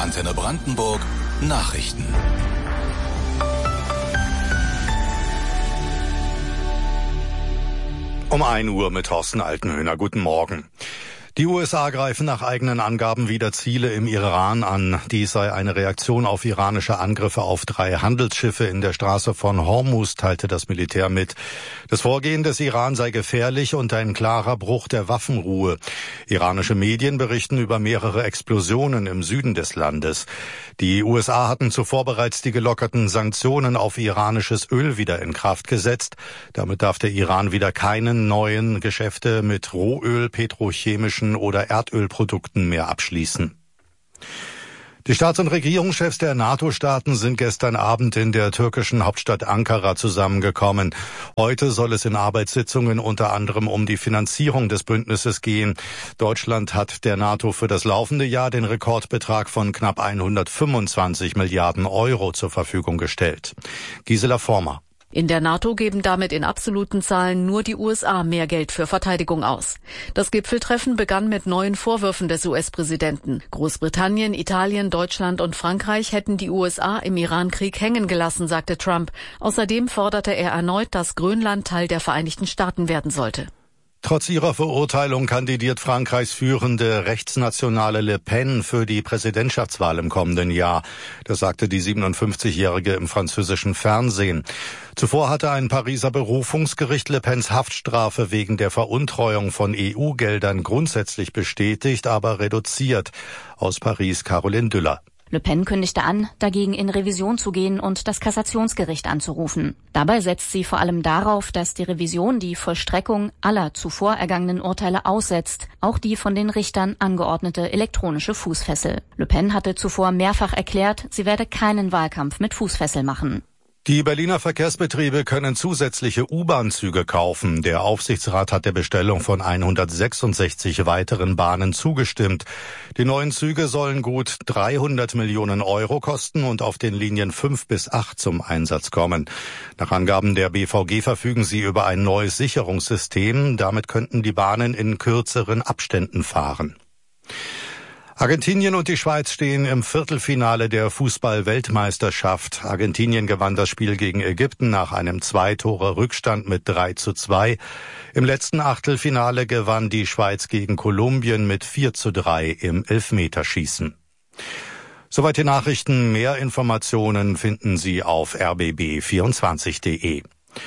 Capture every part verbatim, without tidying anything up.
Antenne Brandenburg Nachrichten. Um ein Uhr mit Thorsten Altenhöhner. Guten Morgen. Die U S A greifen nach eigenen Angaben wieder Ziele im Iran an. Dies sei eine Reaktion auf iranische Angriffe auf drei Handelsschiffe in der Straße von Hormuz, teilte das Militär mit. Das Vorgehen des Iran sei gefährlich und ein klarer Bruch der Waffenruhe. Iranische Medien berichten über mehrere Explosionen im Süden des Landes. Die U S A hatten zuvor bereits die gelockerten Sanktionen auf iranisches Öl wieder in Kraft gesetzt. Damit darf der Iran wieder keine neuen Geschäfte mit Rohöl, petrochemischen oder Erdölprodukten mehr abschließen. Die Staats- und Regierungschefs der NATO-Staaten sind gestern Abend in der türkischen Hauptstadt Ankara zusammengekommen. Heute soll es in Arbeitssitzungen unter anderem um die Finanzierung des Bündnisses gehen. Deutschland hat der NATO für das laufende Jahr den Rekordbetrag von knapp hundertfünfundzwanzig Milliarden Euro zur Verfügung gestellt. Gisela Former. In der NATO geben damit in absoluten Zahlen nur die U S A mehr Geld für Verteidigung aus. Das Gipfeltreffen begann mit neuen Vorwürfen des U S-Präsidenten. Großbritannien, Italien, Deutschland und Frankreich hätten die U S A im Iran-Krieg hängen gelassen, sagte Trump. Außerdem forderte er erneut, dass Grönland Teil der Vereinigten Staaten werden sollte. Trotz ihrer Verurteilung kandidiert Frankreichs führende rechtsnationale Le Pen für die Präsidentschaftswahl im kommenden Jahr. Das sagte die siebenundfünfzigjährige im französischen Fernsehen. Zuvor hatte ein Pariser Berufungsgericht Le Pens Haftstrafe wegen der Veruntreuung von E U-Geldern grundsätzlich bestätigt, aber reduziert. Aus Paris Caroline Düller. Le Pen kündigte an, dagegen in Revision zu gehen und das Kassationsgericht anzurufen. Dabei setzt sie vor allem darauf, dass die Revision die Vollstreckung aller zuvor ergangenen Urteile aussetzt, auch die von den Richtern angeordnete elektronische Fußfessel. Le Pen hatte zuvor mehrfach erklärt, sie werde keinen Wahlkampf mit Fußfessel machen. Die Berliner Verkehrsbetriebe können zusätzliche U-Bahn-Züge kaufen. Der Aufsichtsrat hat der Bestellung von hundertsechsundsechzig weiteren Bahnen zugestimmt. Die neuen Züge sollen gut dreihundert Millionen Euro kosten und auf den Linien fünf bis acht zum Einsatz kommen. Nach Angaben der B V G verfügen sie über ein neues Sicherungssystem. Damit könnten die Bahnen in kürzeren Abständen fahren. Argentinien und die Schweiz stehen im Viertelfinale der Fußball-Weltmeisterschaft. Argentinien gewann das Spiel gegen Ägypten nach einem Zwei-Tore-Rückstand mit drei zu zwei. Im letzten Achtelfinale gewann die Schweiz gegen Kolumbien mit vier zu drei im Elfmeterschießen. Soweit die Nachrichten. Mehr Informationen finden Sie auf r b b vierundzwanzig punkt de.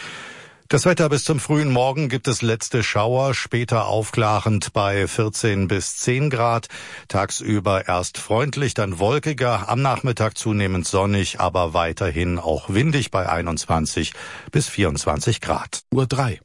Das Wetter: bis zum frühen Morgen gibt es letzte Schauer, später aufklarend bei vierzehn bis zehn Grad. Tagsüber erst freundlich, dann wolkiger, am Nachmittag zunehmend sonnig, aber weiterhin auch windig bei einundzwanzig bis vierundzwanzig Grad. Uhr drei.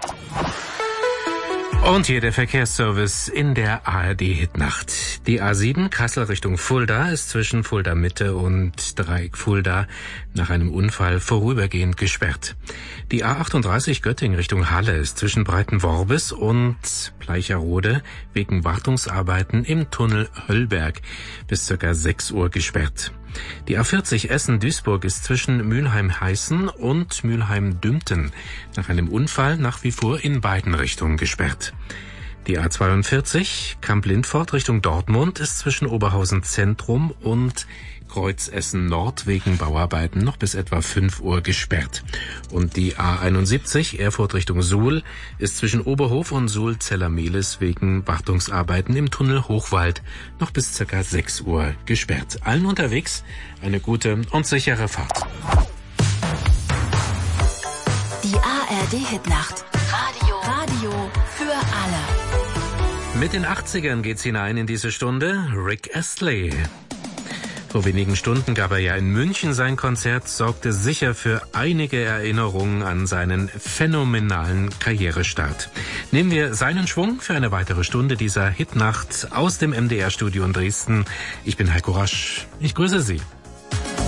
Und hier der Verkehrsservice in der A R D-Hitnacht. Die A sieben Kassel Richtung Fulda ist zwischen Fulda Mitte und Dreieck Fulda nach einem Unfall vorübergehend gesperrt. Die A achtunddreißig Göttingen Richtung Halle ist zwischen Breitenworbis und Bleicherode wegen Wartungsarbeiten im Tunnel Höllberg bis ca. sechs Uhr gesperrt. Die A vierzig Essen-Duisburg ist zwischen Mülheim-Heißen und Mülheim-Dümpten nach einem Unfall nach wie vor in beiden Richtungen gesperrt. Die A zweiundvierzig Kamp-Lindfort Richtung Dortmund ist zwischen Oberhausen Zentrum und Kreuzessen Nord wegen Bauarbeiten noch bis etwa fünf Uhr gesperrt. Und die A einundsiebzig Erfurt Richtung Suhl ist zwischen Oberhof und Suhl-Zellermehlis wegen Wartungsarbeiten im Tunnel Hochwald noch bis ca. sechs Uhr gesperrt. Allen unterwegs eine gute und sichere Fahrt. Die A R D-Hitnacht. Radio. Radio für alle. Mit den achtzigern geht's hinein in diese Stunde. Rick Astley. Vor wenigen Stunden gab er ja in München sein Konzert, sorgte sicher für einige Erinnerungen an seinen phänomenalen Karrierestart. Nehmen wir seinen Schwung für eine weitere Stunde dieser Hitnacht aus dem M D R-Studio in Dresden. Ich bin Heiko Rasch. Ich grüße Sie.